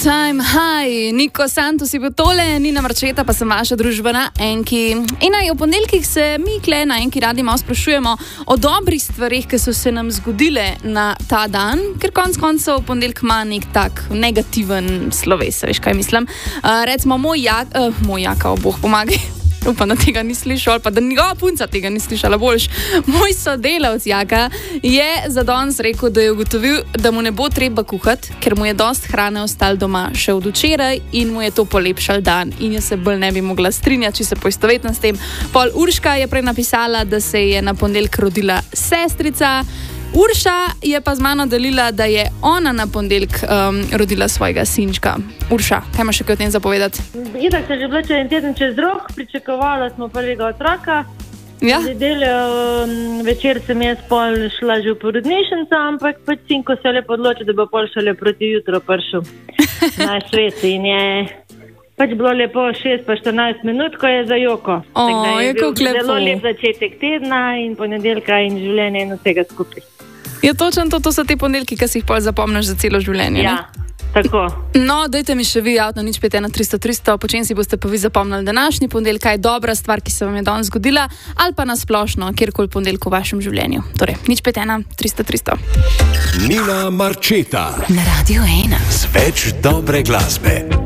time high. Niko Santos je bil tole, Nina Marčeta, pa sem vaša družba na Enki. In v ponedeljkih se mi kle na Enki radi malo sprašujemo o dobrih stvarih, ki so se nam zgodile na ta dan, ker konec koncev ponedeljk ima nek tak negativen sloves, veš kaj mislim. Recimo moj Jaka, Bog pomagaj. Upam, da tega ni slišal, pa da njegova punca tega ni slišala boljš. Moj sodelavc Jaka je za danes rekel, da je ugotovil, da mu ne bo treba kuhati, ker mu je dost hrane ostalo doma še od včeraj in mu je to polepšal dan. In jaz se bolj ne bi mogla strinjati, če se poistovetno s tem. Pol Urška je prej napisala, da se je na ponedeljek rodila sestrica. Urša je pa z mano delila, da je ona na ponedeljek rodila svojega sinčka. Urša, kaj imaš še kaj o tem zapovedati? Itak se že bila en teden čez rok, pričakovala smo prvega otroka. Ja? Nedeljo večer sem jaz pol šla že v porodnišnico, ampak pač sinko se je lepo odločil, da bo pol šele proti jutro prišel na svet in je pač bilo lepo 6 pa 14 minut, ko je za joko. Je kako lepo. Zelo lep začetek tedna in ponedeljka in življenje in vsega skupaj. Je točno to so te ponedeljki, ki si jih pol zapomniš za celo življenje. Ja, tako. No, dajte mi še vi javno nič 51300, po čem si boste pa vi zapomnili današnji ponedeljek, kaj je dobra stvar, ki se vam je danes zgodila, ali pa nasplošno, kjerkoli ponedeljek v vašem življenju. Torej, nič 51300. Nina Marčeta na Radio 1 z več dobre glasbe.